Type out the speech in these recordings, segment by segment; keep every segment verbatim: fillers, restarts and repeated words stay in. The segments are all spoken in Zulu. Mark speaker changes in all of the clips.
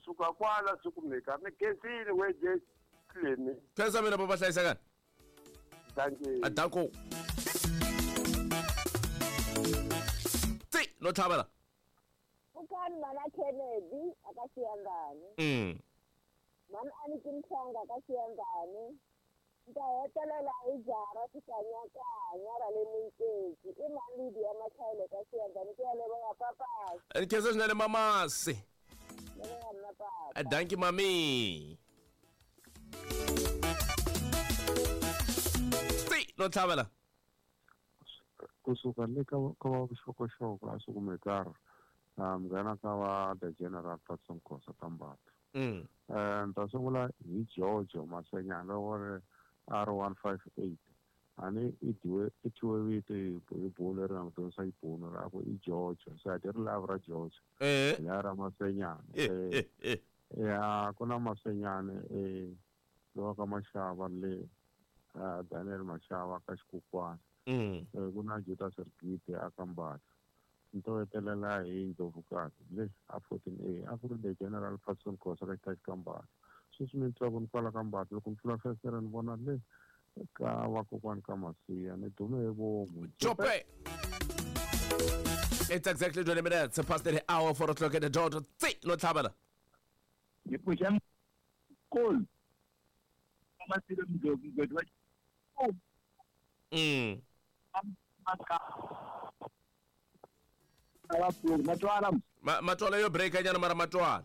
Speaker 1: kusuka kwala sukumeka ni kensile weje klini
Speaker 2: Khensa mina baba hlayisakani
Speaker 1: thank you
Speaker 2: Adanko Tsi no thabela
Speaker 3: Ukani mana Kennedy akasiyangani
Speaker 2: Mm
Speaker 3: mana ani kimthanga akasiyangani Ndayetelela ijara sikanyaka nyara le minteki imali di amakhayile kasiyangani kuyalebo ngapapa
Speaker 2: Khensa sinale mamasi
Speaker 3: lebo ngapapa
Speaker 2: Thank you mami Tsi no thabela
Speaker 1: kusuka le ka ka vuxokoxoko a sukumekara um gana ka va the general Patson Khosa Tambata
Speaker 2: Mm
Speaker 1: eh nta sungula hi George Masenyana wa R one five eight ani itiwe itiwe vito hi bolo ra mto sa ipono ra ko i George sa ti lavra George
Speaker 2: Eh
Speaker 1: ya ra Masenyana
Speaker 2: eh eh
Speaker 1: ya kuna Masenyana eh lo ka mashava le Daniel Mashava ka xikukwana
Speaker 2: Mm
Speaker 1: kuna Juta Sergite akambata nto etelela hi ndovukati le a fourteen A a ku ri the general Patson Khosa ka xitaxi kambata sweswi mitlaku ni kwala kambata loko ni pfula fenster ni vona le ka vakokwani ka Masiya ni dume hi vomu
Speaker 2: Chope It's exactly twenty minutes past the hour four o'clock at the door Tsi no thabela
Speaker 4: Ngipusha cool amasilo mndoki ngedwa oh
Speaker 2: Mm
Speaker 4: maka awapu matwala
Speaker 2: matwala yo break anyana mara matwala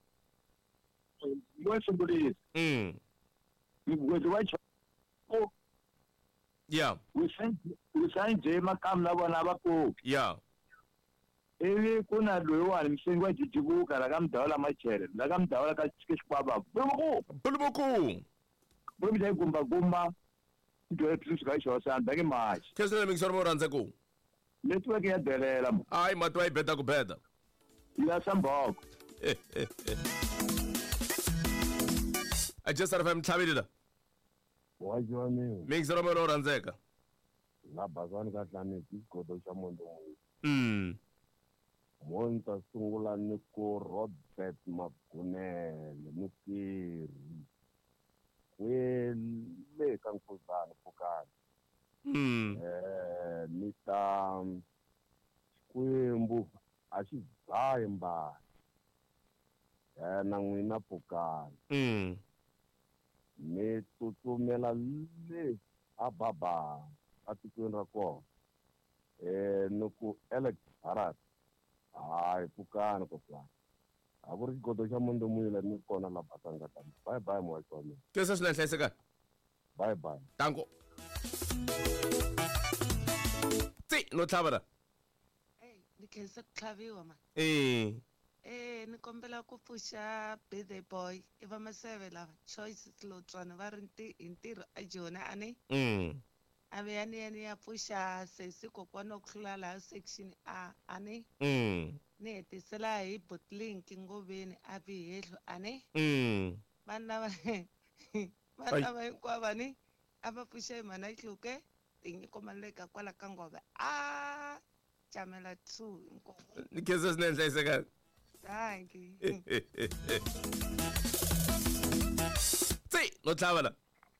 Speaker 4: ngosungulisa
Speaker 2: Mm
Speaker 4: ngedwa oh
Speaker 2: Yeah
Speaker 4: usanje makam na bona bapo
Speaker 2: Yeah
Speaker 4: ewe kuna loyiwani mhlengi wa jijibuka la kamdawula machere la kamdawula ka xibaba bubuku
Speaker 2: Bulubuku
Speaker 4: bubu dai gumba gumba ndo episu ka xosa ndake machi
Speaker 2: Khensa mi ngisoro mo randza ku
Speaker 4: network ya delela
Speaker 2: Ai matwa i beta ku beta
Speaker 4: ya samboko
Speaker 2: I just have him thabela
Speaker 1: wa jwani
Speaker 2: Mi ngisoro mo randzeka
Speaker 1: la bazani ka tlaneti godo xa mondo mo
Speaker 2: Mm
Speaker 1: monta sungula ni ku Robert Magunele mukiri kwele ka Nkuzana Pfukani
Speaker 2: Mm
Speaker 1: eh ni ta Xikwembu a xi dlayi mbala eh na n'wina Pfukani
Speaker 2: Mm
Speaker 1: ni tsutsumela le a baba a tikweni ra kona eh ni ku Alex Harat hayi Pfukani kokwana a ku ri xigodo xa mundo muyile ni kona la basanga tani bye bye mo wa mina
Speaker 2: Khensa swi hlayiseka
Speaker 1: bye bye
Speaker 2: Danko Tsi no thabela
Speaker 5: Hey, nikhensa kuxhaviwa man.
Speaker 2: Eh
Speaker 5: Eh, ni kombela ku pfuxa birthday boy. Iva maseve lava. Choice Slotswana va ri nti hi ntirho a Jona ani.
Speaker 2: Mm
Speaker 5: Ave yani yani ya pfuxa sesi kokwana ku hlula la section A ani.
Speaker 2: Mm
Speaker 5: Ni hetisela hi bottling Ngoveni a Bihehlo ani.
Speaker 2: Mm
Speaker 5: Vana va vana va hinkwavo ani a va pfuxa hi mana hluke. Tinyiko maleka kwala ka Ngove. Ah, Jamela two inkomo.
Speaker 2: Khensa swi hlayiseka
Speaker 5: Thank you.
Speaker 2: Tsi no thabela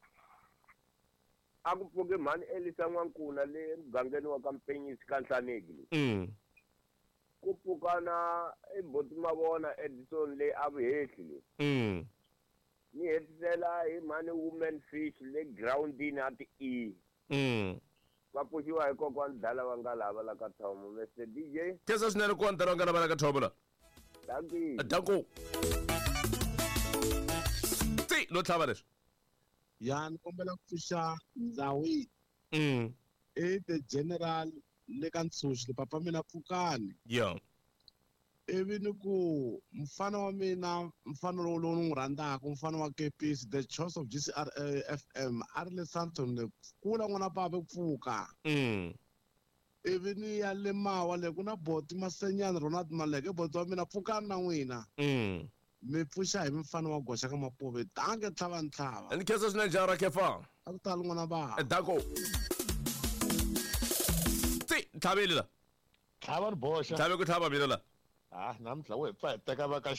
Speaker 6: a ku pfuke mhani Elisa N'wankuna le mugangeni wa ka Mpenyisi ka Nhlaneki
Speaker 2: Mm
Speaker 6: ku pfukana e boti mavona Edison le a Vuhehli le
Speaker 2: Mm
Speaker 6: ni hetisela hi mhani Woman Fish le groundini at E
Speaker 2: Mm
Speaker 6: va pfuxiwa hi kokwani Dala va nga lava la ka Thomo mister D J
Speaker 2: Khensa swinene ku antara nga lava ka Thobola
Speaker 6: thank you
Speaker 2: Danko Tsi no thabela
Speaker 7: ya ni kombela ku pfuxa Ndzawini
Speaker 2: Mm
Speaker 7: e the general le ka Ntshuxi le papa mina Pfukani
Speaker 2: Yeah
Speaker 7: ivi ni ku mfana wa mina mfana lowu lowu ni n'wi rhandzaka mfana wa K P C the choice of G C R F M a ri le Sandton le kula n'wana papa Pfuka
Speaker 2: Mm
Speaker 7: ivi ni ya le mawa le ku na boti Masenyana Ronald Maleke boti wa mina Pfukani na n'wina
Speaker 2: Mm
Speaker 7: mi pfuxa hi mfana wa Goxa ka Mapove tange tlhava ntlhava
Speaker 2: Ni khensa swinene jara kefa
Speaker 7: a ku tala n'wana va
Speaker 2: Danko Tsi thabela
Speaker 8: Tlhava ri boxa
Speaker 2: Thabe ku thaba mina la
Speaker 8: ah namhla we pfa teka va ka